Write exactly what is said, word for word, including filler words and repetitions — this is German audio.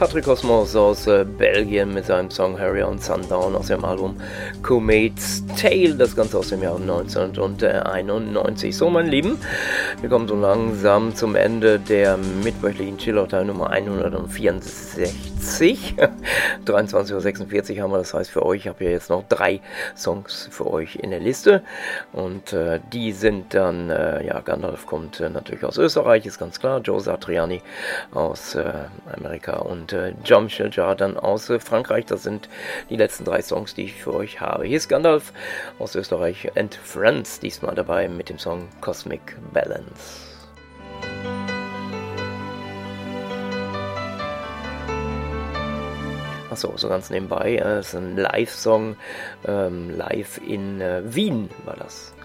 Patrick Cosmos aus äh, Belgien mit seinem Song Harry on Sundown aus dem Album Comet's Tale, das Ganze aus dem Jahr neunzehnhunderteinundneunzig. So, meine Lieben, wir kommen so langsam zum Ende der mittwöchlichen Chillout-Teil Nummer hundertvierundsechzig. dreiundzwanzig Uhr sechsundvierzig haben wir, das heißt für euch, ich habe hier jetzt noch drei Songs für euch in der Liste und äh, die sind dann, äh, ja, Gandalf kommt äh, natürlich aus Österreich, ist ganz klar, Joe Satriani aus äh, Amerika und äh, Jean-Michel Jarre dann aus äh, Frankreich. Das sind die letzten drei Songs, die ich für euch habe. Hier ist Gandalf aus Österreich and Friends, diesmal dabei mit dem Song Cosmic Balance. Achso, so ganz nebenbei, es äh, ist ein Live-Song, ähm, live in äh, Wien war das.